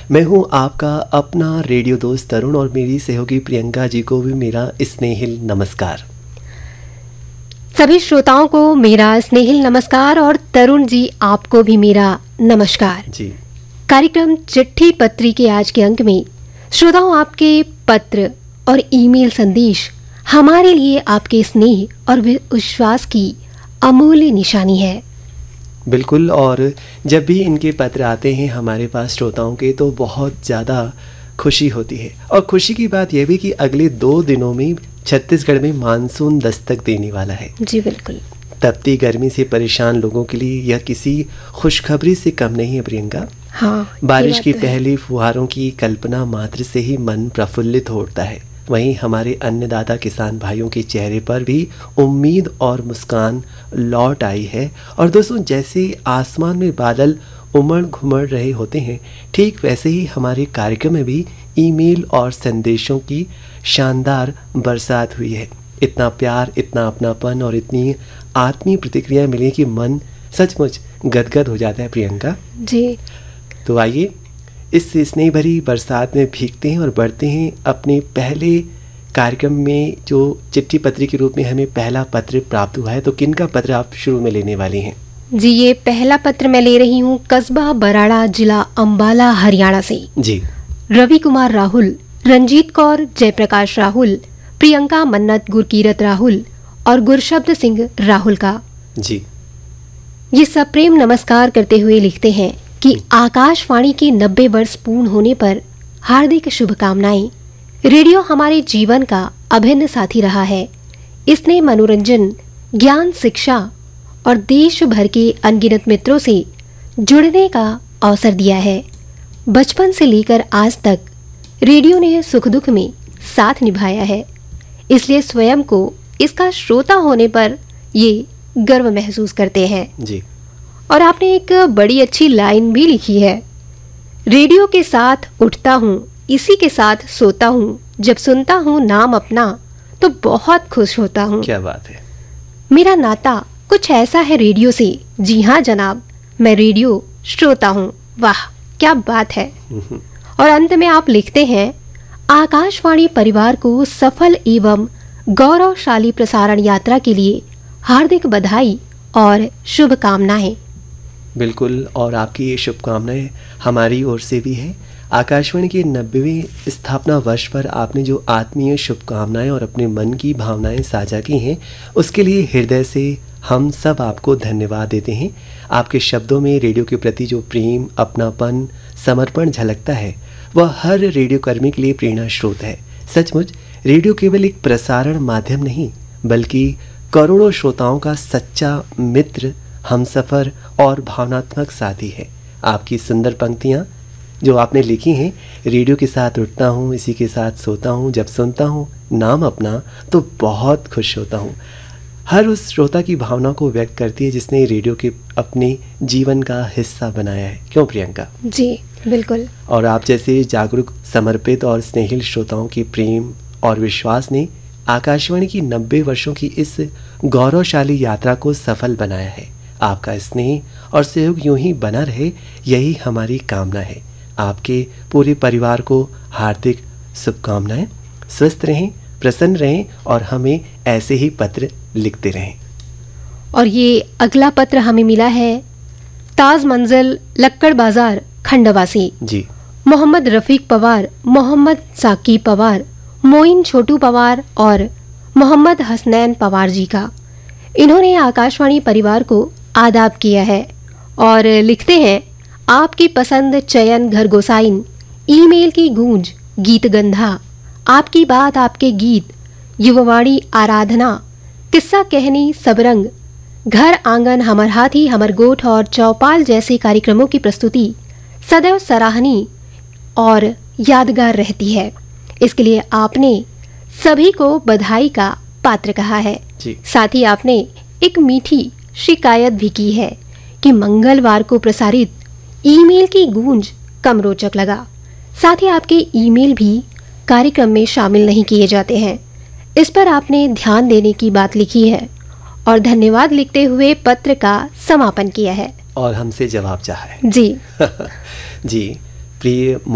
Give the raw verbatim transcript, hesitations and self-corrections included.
मैं हूं आपका अपना रेडियो दोस्त तरुण और मेरी सहयोगी प्रियंका जी को भी मेरा स्नेहिल नमस्कार। सभी श्रोताओं को मेरा स्नेहिल नमस्कार और तरुण जी आपको भी मेरा नमस्कार जी। कार्यक्रम चिट्ठी पत्री के आज के अंक में श्रोताओं आपके पत्र और ईमेल संदेश हमारे लिए आपके स्नेह और विश्वास की अमूल्य निशानी है। बिल्कुल, और जब भी इनके पत्र आते हैं हमारे पास श्रोताओं के तो बहुत ज़्यादा खुशी होती है। और खुशी की बात यह भी कि अगले दो दिनों में छत्तीसगढ़ में मानसून दस्तक देने वाला है। जी बिल्कुल। तपती गर्मी से परेशान लोगों के लिए यह किसी खुशखबरी से कम नहीं है प्रियंका। हाँ, बारिश की पहली फुहारों की कल्पना मात्र से ही मन प्रफुल्लित होता है। वहीं हमारे अन्नदाता किसान भाइयों के चेहरे पर भी उम्मीद और मुस्कान लौट आई है। और दोस्तों, जैसे आसमान में बादल उमड़ घुमड़ रहे होते हैं, ठीक वैसे ही हमारे कार्यक्रम में भी ईमेल और संदेशों की शानदार बरसात हुई है। इतना प्यार, इतना अपनापन और इतनी आत्मीय प्रतिक्रिया मिली कि मन सचमुच गदगद हो जाता है प्रियंका जी। तो आइए इस स्नेह भरी बरसात में भीगते हैं और बढ़ते हैं अपने पहले कार्यक्रम में। जो चिट्ठी पत्री के रूप में हमें पहला पत्र प्राप्त हुआ है, तो किन का पत्र आप शुरू में लेने वाली हैं? जी, ये पहला पत्र मैं ले रही हूँ कस्बा बराड़ा, जिला अंबाला, हरियाणा से। जी। रवि कुमार राहुल, रंजीत कौर, जयप्रकाश राहुल, प्रियंका मन्नत, गुरकीरत राहुल और गुरशब्द सिंह राहुल का। जी। ये सप्रेम नमस्कार करते हुए लिखते हैं कि आकाशवाणी के नब्बे वर्ष पूर्ण होने पर हार्दिक शुभकामनाएं। रेडियो हमारे जीवन का अभिन्न साथी रहा है। इसने मनोरंजन, ज्ञान, शिक्षा और देश भर के अनगिनत मित्रों से जुड़ने का अवसर दिया है। बचपन से लेकर आज तक रेडियो ने सुख दुख में साथ निभाया है, इसलिए स्वयं को इसका श्रोता होने पर ये गर्व महसूस करते हैं। जी। और आपने एक बड़ी अच्छी लाइन भी लिखी है, रेडियो के साथ उठता हूँ, इसी के साथ सोता हूँ, जब सुनता हूँ नाम अपना तो बहुत खुश होता हूँ। क्या बात है। मेरा नाता कुछ ऐसा है रेडियो से। जी हाँ जनाब, मैं रेडियो श्रोता हूँ। वाह क्या बात है। और अंत में आप लिखते हैं, आकाशवाणी परिवार को सफल एवं गौरवशाली प्रसारण यात्रा के लिए हार्दिक बधाई और शुभकामनाएं। बिल्कुल, और आपकी ये शुभकामनाएं हमारी ओर से भी है। आकाशवाणी के नब्बेवें स्थापना वर्ष पर आपने जो आत्मीय शुभकामनाएं और अपने मन की भावनाएं साझा की हैं, उसके लिए हृदय से हम सब आपको धन्यवाद देते हैं। आपके शब्दों में रेडियो के प्रति जो प्रेम, अपनापन, समर्पण झलकता है, वह हर रेडियो कर्मी के लिए प्रेरणा स्रोत है। सचमुच रेडियो केवल एक प्रसारण माध्यम नहीं, बल्कि करोड़ों श्रोताओं का सच्चा मित्र, हमसफर और भावनात्मक साथी है। आपकी सुंदर पंक्तियाँ जो आपने लिखी हैं, रेडियो के साथ उठता हूँ, इसी के साथ सोता हूँ, जब सुनता हूँ नाम अपना तो बहुत खुश होता हूँ, हर उस श्रोता की भावना को व्यक्त करती है जिसने रेडियो के अपने जीवन का हिस्सा बनाया है। क्यों प्रियंका? जी बिल्कुल। और आप जैसे जागरूक, समर्पित और स्नेहिल श्रोताओं के प्रेम और विश्वास ने आकाशवाणी की नब्बे वर्षों की इस गौरवशाली यात्रा को सफल बनाया है। आपका स्नेह और सहयोग यूं ही बना रहे, यही हमारी कामना है। आपके पूरे परिवार को हार्दिक शुभकामनाएं। स्वस्थ रहें, प्रसन्न रहें और हमें ऐसे ही पत्र लिखते रहें। और ये अगला पत्र हमें मिला है ताज मंजिल, लक्कड़ बाजार, खंडवा से। जी। मोहम्मद रफीक पवार, मोहम्मद साकिब पवार, मोइन छोटू पवार और मोहम्मद हसनैन पवार जी का। इन्होंने आकाशवाणी परिवार को आदाब किया है और लिखते हैं, आपकी पसंद चयन घर गोसाइन, ईमेल की गूंज गीत गंधा, आपकी बात आपके गीत, युववाणी आराधना, किस्सा कहनी सबरंग, घर आंगन हमर हाथी हमर गोठ और चौपाल जैसे कार्यक्रमों की प्रस्तुति सदैव सराहनीय और यादगार रहती है। इसके लिए आपने सभी को बधाई का पात्र कहा है। जी। साथ ही आपने एक मीठी शिकायत भी की है कि मंगलवार को प्रसारित ईमेल की गूंज कम रोचक लगा। साथ ही आपके ईमेल भी कार्यक्रम में शामिल नहीं किए जाते हैं। इस पर आपने ध्यान देने की बात लिखी है और धन्यवाद लिखते हुए पत्र का समापन किया है और हमसे जवाब चाहा है। जी जी प्रिय